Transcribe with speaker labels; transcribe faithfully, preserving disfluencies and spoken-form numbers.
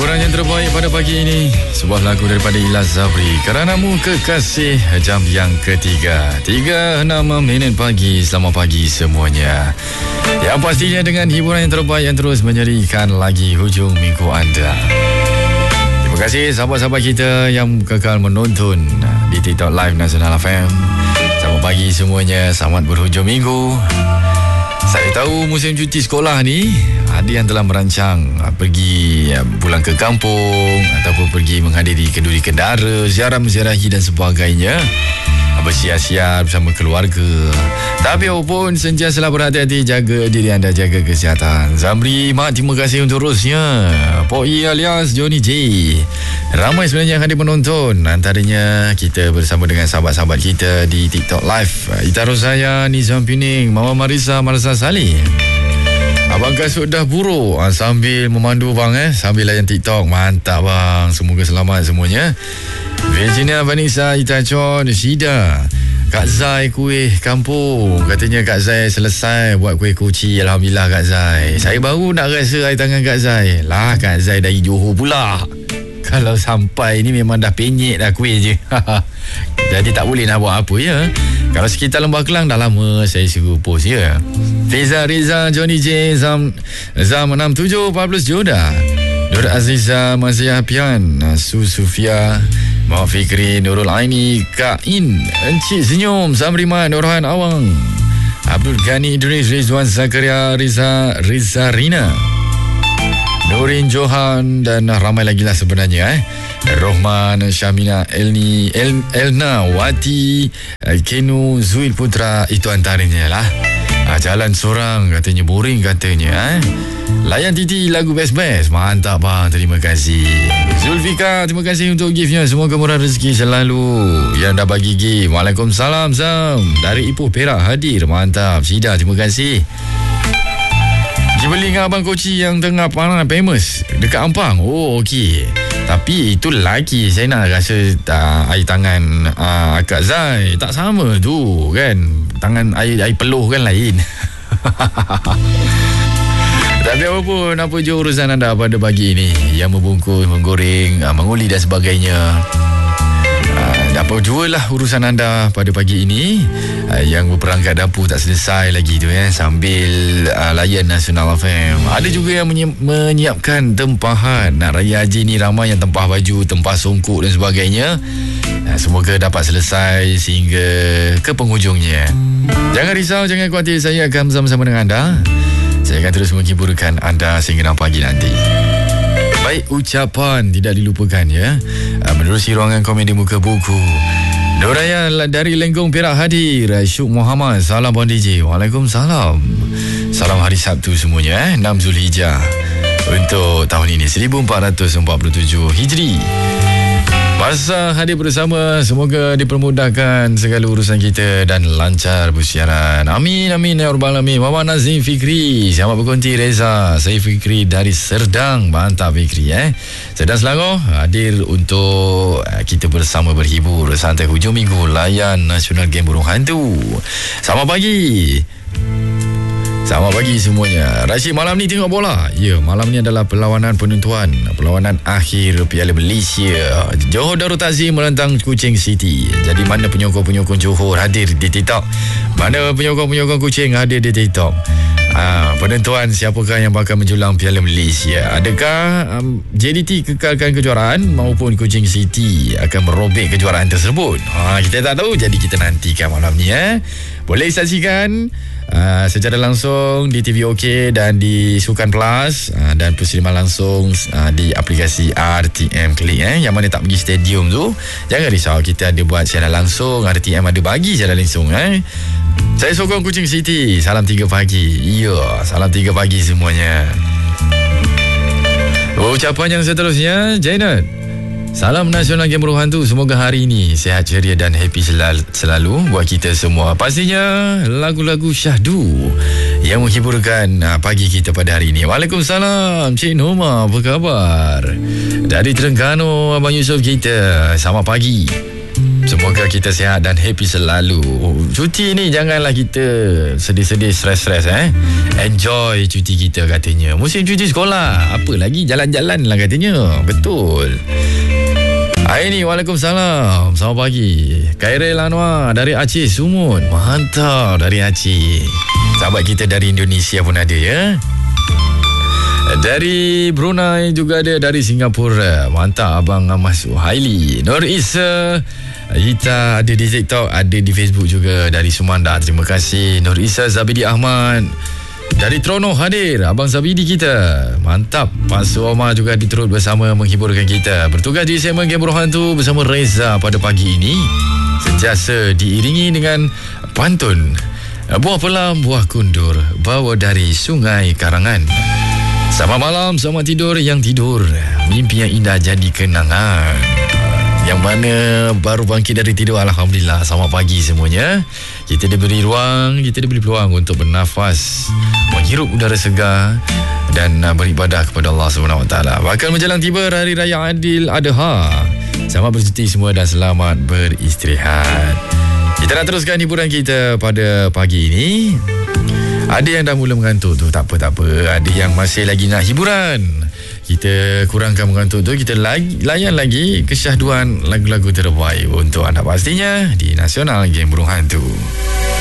Speaker 1: Hiburan yang terbaik pada pagi ini, sebuah lagu daripada Ilaz Zabri, Keranamu Kekasih, jam yang ketiga, tiga enam minit pagi. Selamat pagi semuanya. Yang pastinya dengan hiburan yang terbaik yang terus menyerikan lagi hujung minggu anda. Terima kasih sahabat-sahabat kita yang kekal menonton di TikTok Live Nasional F M. Selamat pagi semuanya, selamat berhujung minggu. Saya tahu musim cuti sekolah ni ada yang telah merancang pergi pulang ke kampung ataupun pergi menghadiri kenduri kendara, ziarah-menziarahi dan sebagainya, bersiar-siar bersama keluarga. Tapi apapun, sentiasalah berhati-hati, jaga diri anda, jaga kesihatan. Zamri, Mak, terima kasih untuk terusnya. Pok I alias Johnny J. Ramai sebenarnya yang hadir menonton. Antaranya kita bersama dengan sahabat-sahabat kita di TikTok Live. Ita Rosaya, Nizam Pining, Mama Marisa, Marisa Salih. Abang kasut dah buruk ha, sambil memandu bang eh sambil layan TikTok. Mantap bang, semoga selamat semuanya. Virginia Vanessa, Ita Chon, Shida, Kak Zai kuih kampung. Katanya Kak Zai selesai buat kuih kuci. Alhamdulillah Kak Zai. Saya baru nak rasa air tangan Kak Zai. Lah Kak Zai dari Johor pula. Kalau sampai ni memang dah penyek dah kuih je. Jadi tak boleh nak buat apa ya. Kalau sekitar Lembah Kelang dah lama saya suruh post ya. Fiza Riza, Johnny J, Zam Zam enam tujuh empat belas Joda, Nur Aziza, Mazia Pian, Su Sufia, Mak Fikri, Nurul Aini, Kak In, Encik Senyum, Samriman, Nurhan Awang, Abdul Ghani Idris, Rizwan Zakaria, Riza Riza Rina, Nurin Johan dan ramai lagi lah sebenarnya eh. Rohman, Syamina, Elni, El, Elna, Wati, Kenu, Zuil Putra, itu antaranya lah. Ha, jalan seorang katanya boring katanya eh. Layan Titi lagu best-best. Mantap bang, terima kasih. Zulfika, terima kasih untuk giftnya. Semoga murah rezeki selalu. Yang dah bagi gift, Waalaikumsalam Zam. Dari Ipoh Perak hadir. Mantap. Sida, terima kasih. Beli dengan Abang Koci yang tengah panas famous dekat Ampang. Oh okey. Tapi itu lagi saya nak rasa uh, air tangan uh, Kak Zai tak sama tu kan. Tangan air air peluh kan lain. Tapi apa pun, apa je urusan anda pada pagi ini yang membungkus, menggoreng, uh, menguli dan sebagainya. Uh, apa jualah urusan anda pada pagi ini uh, yang berperangkat dapur tak selesai lagi tu eh, sambil uh, layan Nasional F M. Ada juga yang menyi- menyiapkan tempahan. Nak raya haji ni ramai yang tempah baju, tempah songkok dan sebagainya. uh, Semoga dapat selesai sehingga ke penghujungnya. Jangan risau, jangan khawatir, saya akan bersama-sama dengan anda. Saya akan terus menghiburkan anda sehingga pagi nanti. Baik, ucapan tidak dilupakan ya. Menerusi ruangan komedi muka buku, Doraya dari Lenggong Perak hadir. Syuk Muhammad, salam Bon D J. Waalaikumsalam. Salam hari Sabtu semuanya eh, enam Zulhijjah untuk tahun ini seribu empat ratus empat puluh tujuh Hijri. Masa hadir bersama, semoga dipermudahkan segala urusan kita dan lancar bersiaran. Amin, amin ya rabbal alamin. Mama Nazim Fikri, selamat berkonti Reza. Saya Fikri dari Serdang. Mantap Fikri eh. Serdang Selangor hadir untuk kita bersama berhibur santai hujung minggu layan Nasional Game Burung Hantu. Selamat pagi. Selamat pagi semuanya. Rashid, malam ni tengok bola? Ya, malam ni adalah perlawanan penentuan, perlawanan akhir Piala Malaysia. Johor Darul Takzim menentang Kuching City. Jadi mana penyokong-penyokong Johor hadir di TikTok? Mana penyokong-penyokong Kuching hadir di TikTok? Ha, penentuan siapakah yang bakal menjulang Piala Malaysia? Adakah um, J D T kekalkan kejuaraan maupun Kuching City akan merobek kejuaraan tersebut? Ha, kita tak tahu, jadi kita nantikan malam ni eh. Boleh saksikan Uh, secara langsung di T V OK dan di Sukan Plus, uh, dan persiliman langsung uh, di aplikasi R T M Klik eh, yang mana tak pergi stadium tu. Jangan risau, kita ada buat siaran langsung. R T M ada bagi siaran langsung eh. Saya sokong Kuching City. Salam tiga pagi. Ya, salam tiga pagi semuanya. Ucapan yang seterusnya, Jainat. Salam Nasional Game Burung Hantu. Semoga hari ini sihat, ceria dan happy selalu, selalu buat kita semua. Pastinya lagu-lagu syahdu yang menghiburkan pagi kita pada hari ini. Waalaikumsalam Cik Noma, apa khabar? Dari Terengganu Abang Yusof kita. Selamat pagi. Semoga kita sihat dan happy selalu. Cuti ni janganlah kita sedih-sedih, stres-stres eh. Enjoy cuti kita katanya. Musim cuti sekolah, apa lagi jalan-jalan lah katanya. Betul. Hai ni, Waalaikumsalam. Selamat pagi. Khairil Anwar dari Aceh Sumut. Mantap, dari Aceh. Sahabat kita dari Indonesia pun ada ya. Dari Brunei juga ada, dari Singapura. Mantap Abang Mas Haili. Nur Isa Hita ada di TikTok, ada di Facebook juga. Dari Sumanda, terima kasih Nur Isa. Zabidi Ahmad dari Trono hadir, Abang Zabidi kita. Mantap. Pak Suoma juga diturut bersama menghiburkan kita. Bertugas di segmen Game Bro Hantu bersama Reza pada pagi ini. Sentiasa diiringi dengan pantun buah pelam, buah kundur, bawa dari Sungai Karangan. Selamat malam, selamat tidur yang tidur. Mimpi yang indah jadi kenangan. Yang mana baru bangkit dari tidur, alhamdulillah. Selamat pagi semuanya. Kita diberi ruang, kita diberi peluang untuk bernafas, menghirup udara segar dan beribadah kepada Allah subhanahu wa taala. Bakal menjelang tiba Hari Raya Adil Adha. Selamat bercuti semua dan selamat beristirahat. Kita nak teruskan hiburan kita pada pagi ini. Ada yang dah mula mengantuk tu, tak apa, tak apa. Ada yang masih lagi nak hiburan. Kita kurangkan mengantuk tu, kita lagi, layan lagi kesyahduan lagu-lagu terbaik untuk anda pastinya di Nasional Game Burung Hantu.